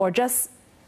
or just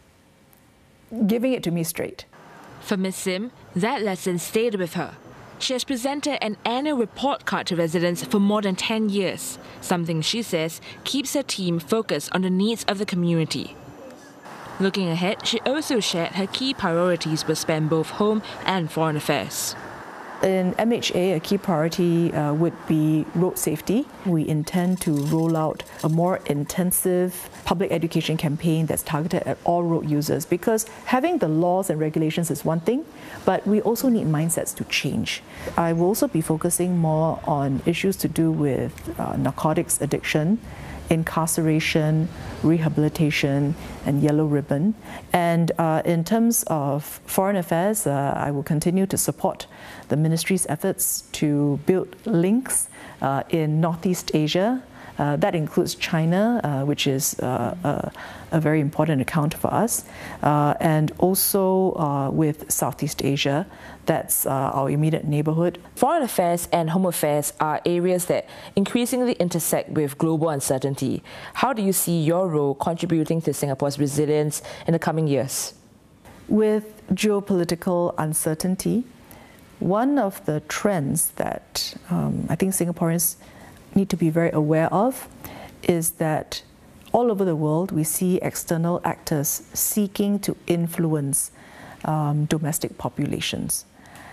giving it to me straight. For Ms. Sim, that lesson stayed with her. She has presented an annual report card to residents for more than 10 years, something she says keeps her team focused on the needs of the community. Looking ahead, she also shared her key priorities will span both home and foreign affairs. In MHA, a key priority would be road safety. We intend to roll out a more intensive public education campaign that's targeted at all road users, because having the laws and regulations is one thing, but we also need mindsets to change. I will also be focusing more on issues to do with narcotics addiction, incarceration, rehabilitation, and yellow ribbon. And in terms of foreign affairs, I will continue to support the ministry's efforts to build links in Northeast Asia. That includes China, which is a very important account for us, and also with Southeast Asia. That's our immediate neighborhood. Foreign affairs and home affairs are areas that increasingly intersect with global uncertainty. How do you see your role contributing to Singapore's resilience in the coming years? With geopolitical uncertainty, one of the trends that I think Singaporeans need to be very aware of is that all over the world we see external actors seeking to influence domestic populations.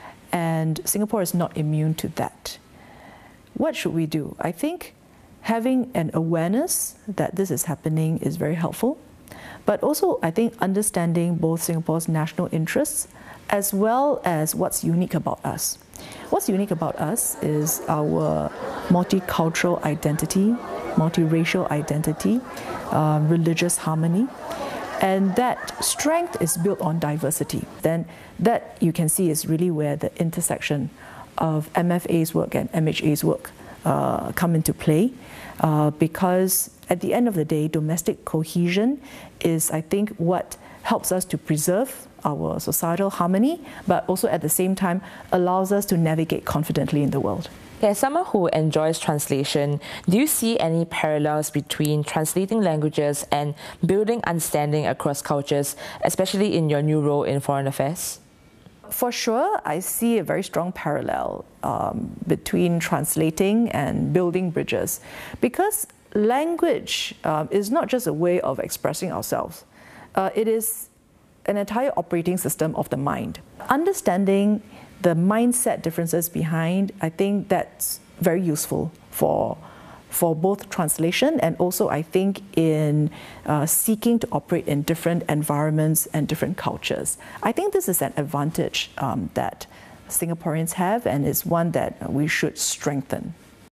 And Singapore is not immune to that. What should we do? I think having an awareness that this is happening is very helpful, but also I think understanding both Singapore's national interests as well as what's unique about us. What's unique about us is our multicultural identity, multiracial identity, religious harmony. And that strength is built on diversity. Then that you can see is really where the intersection of MFA's work and MHA's work come into play, because at the end of the day, domestic cohesion is, I think, what helps us to preserve our societal harmony, but also at the same time allows us to navigate confidently in the world. As someone who enjoys translation, do you see any parallels between translating languages and building understanding across cultures, especially in your new role in foreign affairs? For sure, I see a very strong parallel between translating and building bridges, because language is not just a way of expressing ourselves. It is an entire operating system of the mind. Understanding the mindset differences behind, I think that's very useful for both translation and also I think in seeking to operate in different environments and different cultures. I think this is an advantage that Singaporeans have, and is one that we should strengthen.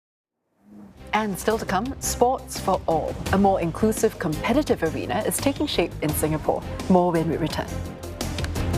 And still to come, sports for all. A more inclusive, competitive arena is taking shape in Singapore. More when we return.